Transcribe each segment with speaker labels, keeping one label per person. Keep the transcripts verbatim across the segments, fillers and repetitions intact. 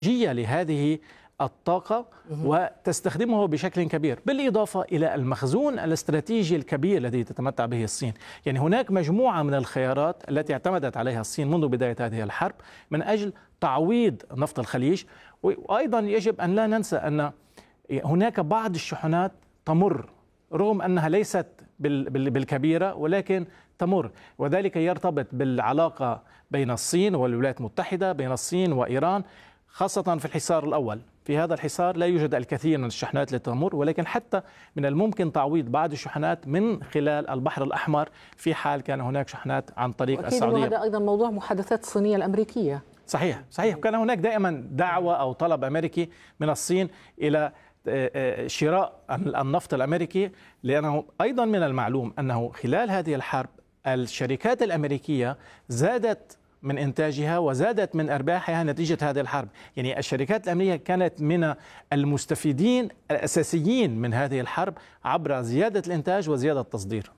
Speaker 1: جية لهذه الطاقة وتستخدمه بشكل كبير، بالإضافة إلى المخزون الاستراتيجي الكبير الذي تتمتع به الصين. يعني هناك مجموعة من الخيارات التي اعتمدت عليها الصين منذ بداية هذه الحرب من أجل تعويض نفط الخليج. وأيضا يجب أن لا ننسى أن هناك بعض الشحنات تمر رغم أنها ليست بالكبيرة ولكن تمر، وذلك يرتبط بالعلاقة بين الصين والولايات المتحدة، بين الصين وإيران، خاصة في الحصار الأول. في هذا الحصار لا يوجد الكثير من الشحنات التي تمر، ولكن حتى من الممكن تعويض بعض الشحنات من خلال البحر الأحمر في حال كان هناك شحنات عن طريق السعودية.
Speaker 2: هذا أيضا موضوع محادثات الصينية الأمريكية.
Speaker 1: صحيح صحيح كان هناك دائما دعوة أو طلب أمريكي من الصين إلى شراء النفط الأمريكي، لأنه أيضا من المعلوم أنه خلال هذه الحرب الشركات الأمريكية زادت من إنتاجها وزادت من أرباحها نتيجة هذه الحرب. يعني الشركات الأمريكية كانت من المستفيدين الأساسيين من هذه الحرب عبر زيادة الإنتاج وزيادة التصدير.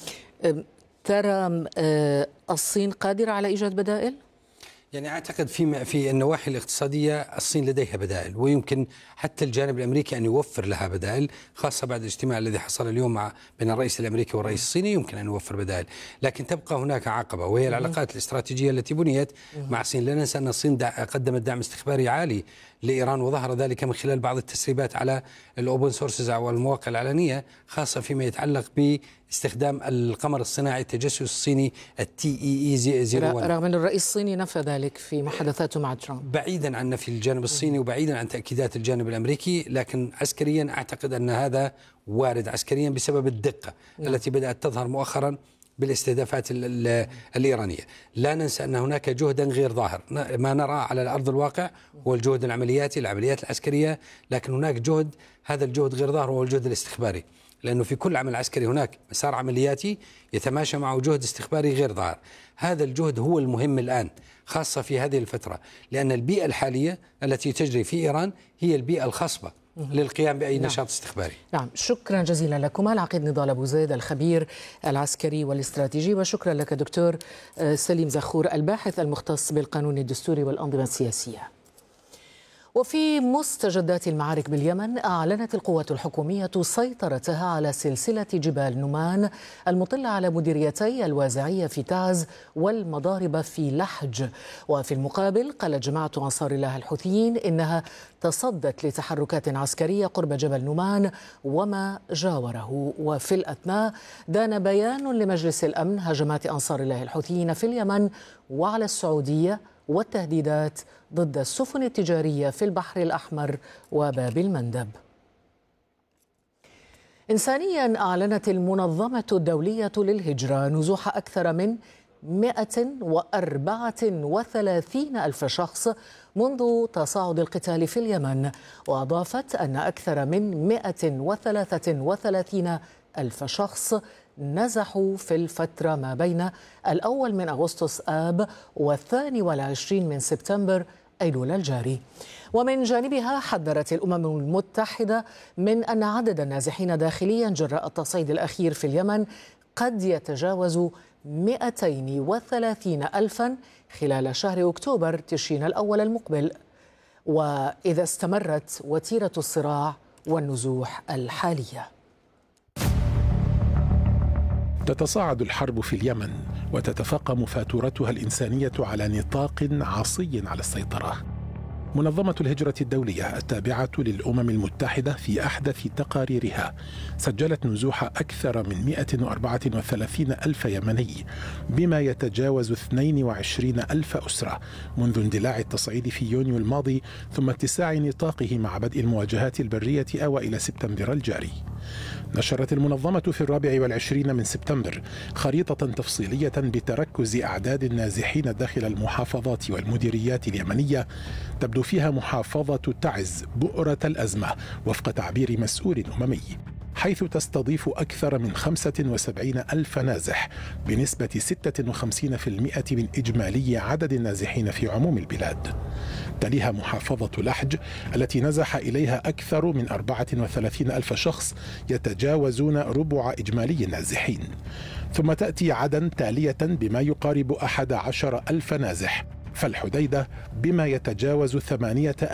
Speaker 2: ترى الصين قادرة على إيجاد بدائل؟
Speaker 3: يعني أعتقد في في النواحي الاقتصادية الصين لديها بدائل، ويمكن حتى الجانب الأمريكي أن يوفر لها بدائل، خاصة بعد الاجتماع الذي حصل اليوم مع بين الرئيس الأمريكي والرئيس الصيني يمكن أن يوفر بدائل. لكن تبقى هناك عقبة وهي العلاقات الاستراتيجية التي بنيت مع الصين. لا ننسى أن الصين قدمت دعم استخباري عالي لإيران، وظهر ذلك من خلال بعض التسريبات على الأوبن سورسز أو المواقع العلنية، خاصة فيما يتعلق باستخدام القمر الصناعي التجسس الصيني التي اي اي صفر واحد،
Speaker 2: رغم أن الرئيس الصيني نفى ذلك في محادثاته مع ترامب.
Speaker 3: بعيدا عن نفي الجانب الصيني وبعيدا عن تأكيدات الجانب الأمريكي، لكن عسكريا أعتقد أن هذا وارد عسكريا بسبب الدقة نعم. التي بدأت تظهر مؤخرا بالاستهدافات الإيرانية. لا ننسى أن هناك جهدا غير ظاهر، ما نرى على الأرض الواقع هو الجهد العملياتي العمليات العسكرية، لكن هناك جهد، هذا الجهد غير ظاهر هو الجهد الاستخباري، لأنه في كل عمل عسكري هناك مسار عملياتي يتماشى معه جهد استخباري غير ظاهر. هذا الجهد هو المهم الآن، خاصة في هذه الفترة، لأن البيئة الحالية التي تجري في إيران هي البيئة الخصبة للقيام بأي نشاط نعم. استخباري.
Speaker 2: نعم، شكرا جزيلا لكما العقيد نضال أبو زيد الخبير العسكري والاستراتيجي، وشكرا لك دكتور سليم زخور الباحث المختص بالقانون الدستوري والأنظمة السياسية. وفي مستجدات المعارك باليمن، أعلنت القوات الحكومية سيطرتها على سلسلة جبال نمان المطلة على مديريتي الوازعية في تعز والمضارب في لحج. وفي المقابل قالت جماعة أنصار الله الحوثيين إنها تصدت لتحركات عسكرية قرب جبل نمان وما جاوره. وفي الأثناء دان بيان لمجلس الأمن هجمات أنصار الله الحوثيين في اليمن وعلى السعودية والتهديدات ضد السفن التجارية في البحر الأحمر وباب المندب. إنسانيا، أعلنت المنظمة الدولية للهجرة نزوح أكثر من مئة وأربعة وثلاثين ألف شخص منذ تصاعد القتال في اليمن، وأضافت أن أكثر من مئة وثلاثة وثلاثين ألف شخص نزحوا في الفترة ما بين الأول من أغسطس آب والثاني والعشرين من سبتمبر أيلول الجاري. ومن جانبها حذرت الأمم المتحدة من أن عدد النازحين داخليا جراء التصعيد الأخير في اليمن قد يتجاوز مئتين وثلاثين ألفا خلال شهر أكتوبر تشرين الأول المقبل، وإذا استمرت وتيرة الصراع والنزوح الحالية.
Speaker 4: تتصاعد الحرب في اليمن وتتفاقم فاتورتها الإنسانية على نطاق عصي على السيطرة. منظمة الهجرة الدولية التابعة للأمم المتحدة في أحدث تقاريرها سجلت نزوح أكثر من مئة وأربعة وثلاثين ألف يمني، بما يتجاوز اثنين وعشرين ألف أسرة منذ اندلاع التصعيد في يونيو الماضي، ثم اتساع نطاقه مع بدء المواجهات البرية أوائل سبتمبر الجاري. نشرت المنظمة في الرابع والعشرين من سبتمبر خريطة تفصيلية بتركز أعداد النازحين داخل المحافظات والمديريات اليمنية، تبدو فيها محافظة تعز بؤرة الأزمة وفق تعبير مسؤول أممي، حيث تستضيف أكثر من خمسة وسبعين ألف نازح بنسبة ستة وخمسين بالمئة من إجمالي عدد النازحين في عموم البلاد. تليها محافظة لحج التي نزح إليها أكثر من أربعة وثلاثين ألف شخص يتجاوزون ربع إجمالي النازحين، ثم تأتي عدن تالية بما يقارب أحد عشر ألف نازح، فالحديدة بما يتجاوز ثمانية